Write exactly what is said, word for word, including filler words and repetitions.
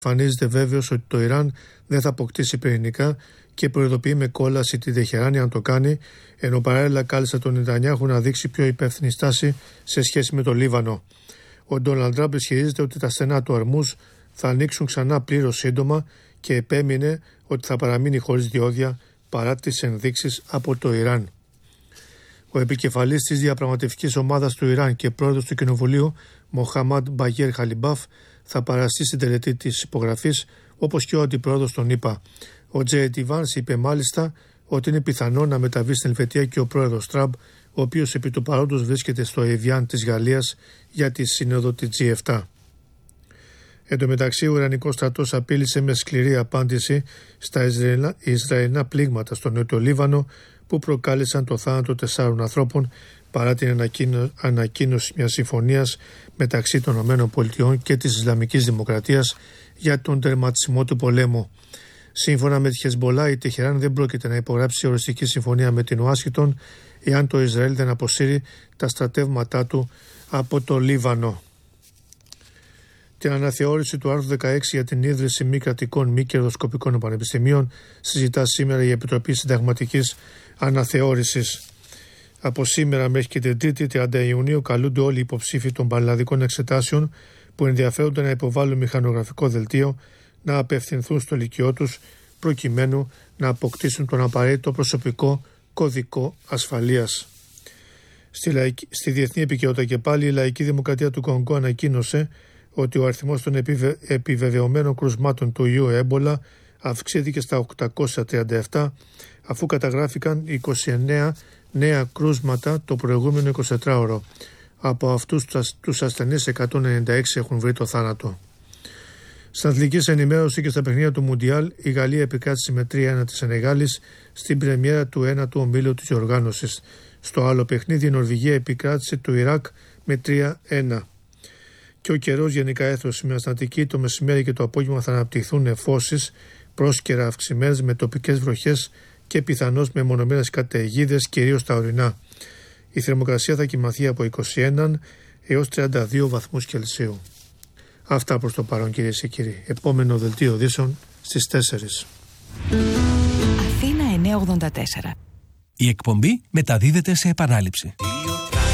Εμφανίζεται βέβαιος ότι το Ιράν δεν θα αποκτήσει πυρηνικά και προειδοποιεί με κόλαση τη Τεχεράνη αν το κάνει, ενώ παράλληλα κάλεσε τον Νετανιάχου να δείξει πιο υπεύθυνη στάση σε σχέση με το Λίβανο. Ο Ντόναλντ Τραμπ ισχυρίζεται ότι τα στενά του Ορμούζ θα ανοίξουν ξανά πλήρως σύντομα και επέμεινε ότι θα παραμείνει χωρίς διόδια παρά τις ενδείξεις από το Ιράν. Ο επικεφαλής της διαπραγματευτικής ομάδας του Ιράν και πρόεδρος του Κοινοβουλίου, Μοχαμάντ Μπαγέρ Χαλιμπάφ, θα παραστεί στην τελετή της υπογραφής, όπως και ο αντιπρόεδρος των ΗΠΑ. Ο Τζέι Ντι Βάνς είπε μάλιστα ότι είναι πιθανό να μεταβεί στην Ελβετία και ο πρόεδρος Τραμπ, ο οποίος επί του παρόντος βρίσκεται στο Εβιάν της Γαλλίας για τη σύνοδο της τζι επτά. Εν τω μεταξύ, ο Ιρανικός στρατός απείλησε με σκληρή απάντηση στα Ισραηλινά, Ισραηλινά πλήγματα στο Νότιο Λίβανο που προκάλεσαν το θάνατο τεσσάρων ανθρώπων παρά την ανακοίνω, ανακοίνωση μιας συμφωνίας μεταξύ των ΗΠΑ και της Ισλαμικής Δημοκρατίας για τον τερματισμό του πολέμου. Σύμφωνα με τη Χεσμπολά, η Τεχεράν δεν πρόκειται να υπογράψει οριστική συμφωνία με την Ουάσιγκτον εάν το Ισραήλ δεν αποσύρει τα στρατεύματά του από το Λίβανο. Την αναθεώρηση του άρθρου δεκαέξι για την ίδρυση μη κρατικών μη κερδοσκοπικών πανεπιστημίων συζητά σήμερα η Επιτροπή Συνταγματικής Αναθεώρησης. Από σήμερα μέχρι και την Τρίτη τριάντα Ιουνίου καλούνται όλοι οι υποψήφοι των πανελλαδικών εξετάσεων που ενδιαφέρονται να υποβάλουν μηχανογραφικό δελτίο να απευθυνθούν στο λυκειό τους προκειμένου να αποκτήσουν τον απαραίτητο προσωπικό κωδικό ασφαλείας. Στη, λαϊκή, στη διεθνή επικαιρότητα και πάλι η Λαϊκή Δημοκρατία του Κονγκό ανακοίνωσε ότι ο αριθμός των επιβε... επιβεβαιωμένων κρουσμάτων του ιού έμπολα αυξήθηκε στα οκτακόσια τριάντα επτά αφού καταγράφηκαν είκοσι εννέα νέα κρούσματα το προηγούμενο εικοσιτετράωρο. Από αυτούς τους ασθενείς εκατόν ενενήντα έξι έχουν βρει το θάνατο. Στην αθλητική ενημέρωση και στα παιχνίδια του Μουντιάλ, η Γαλλία επικράτησε με τρία ένα της Σενεγάλης στην πρεμιέρα του ένατου ομίλου της οργάνωσης. Στο άλλο παιχνίδι η Νορβηγία επικράτησε το Ιράκ με τρία ένα. Και ο καιρός γενικά έθρωσε με αστατική, το μεσημέρι και το απόγευμα θα αναπτυχθούν νεφώσεις πρόσκαιρα αυξημένες με τοπικές βροχές και πιθανώς με μονομένες καταιγίδες κυρίως στα ορεινά. Η θερμοκρασία θα κυμανθεί από είκοσι ένα έως τριάντα δύο βαθμούς Κελσίου. Αυτά προς το παρόν, κυρίες και κύριοι. Επόμενο δελτίο ειδήσεων στις τέσσερις. Αθήνα εννιακόσια ογδόντα τέσσερα. Η εκπομπή μεταδίδεται σε επανάληψη.